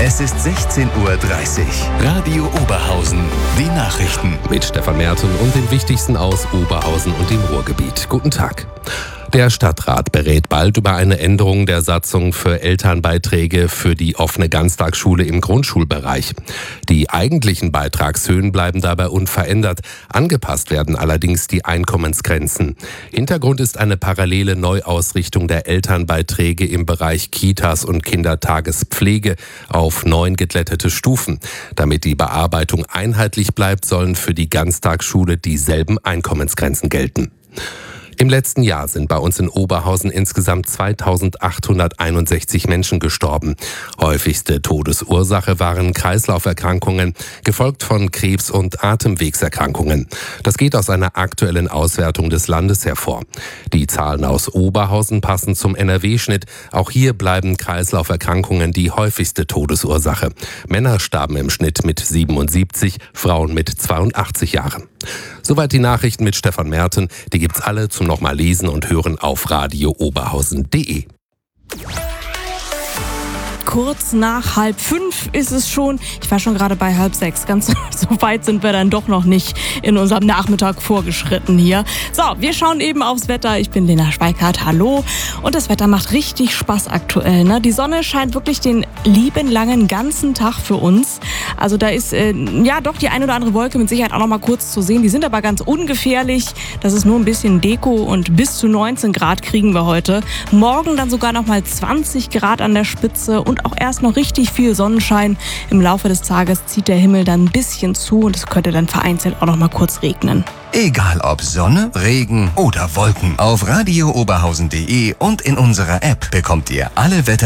Es ist 16:30 Uhr. Radio Oberhausen. Die Nachrichten. Mit Stefan Merten und den Wichtigsten aus Oberhausen und dem Ruhrgebiet. Guten Tag. Der Stadtrat berät bald über eine Änderung der Satzung für Elternbeiträge für die offene Ganztagsschule im Grundschulbereich. Die eigentlichen Beitragshöhen bleiben dabei unverändert. Angepasst werden allerdings die Einkommensgrenzen. Hintergrund ist eine parallele Neuausrichtung der Elternbeiträge im Bereich Kitas und Kindertagespflege auf 9 geglättete Stufen. Damit die Bearbeitung einheitlich bleibt, sollen für die Ganztagsschule dieselben Einkommensgrenzen gelten. Im letzten Jahr sind bei uns in Oberhausen insgesamt 2861 Menschen gestorben. Häufigste Todesursache waren Kreislauferkrankungen, gefolgt von Krebs- und Atemwegserkrankungen. Das geht aus einer aktuellen Auswertung des Landes hervor. Die Zahlen aus Oberhausen passen zum NRW-Schnitt. Auch hier bleiben Kreislauferkrankungen die häufigste Todesursache. Männer starben im Schnitt mit 77, Frauen mit 82 Jahren. Soweit die Nachrichten mit Stefan Merten. Die gibt's alle zum nochmal lesen und hören auf radiooberhausen.de. Kurz nach 4:30 ist es schon. Ich war schon gerade bei 5:30. Ganz so weit sind wir dann doch noch nicht in unserem Nachmittag vorgeschritten hier. So, wir schauen eben aufs Wetter. Ich bin Lena Schweikart. Hallo. Und das Wetter macht richtig Spaß aktuell, ne? Die Sonne scheint wirklich den lieben langen ganzen Tag für uns. Also da ist doch die ein oder andere Wolke mit Sicherheit auch noch mal kurz zu sehen. Die sind aber ganz ungefährlich. Das ist nur ein bisschen Deko und bis zu 19 Grad kriegen wir heute. Morgen dann sogar noch mal 20 Grad an der Spitze und auch erst noch richtig viel Sonnenschein. Im Laufe des Tages zieht der Himmel dann ein bisschen zu und es könnte dann vereinzelt auch noch mal kurz regnen. Egal ob Sonne, Regen oder Wolken. Auf radiooberhausen.de und in unserer App bekommt ihr alle Wetter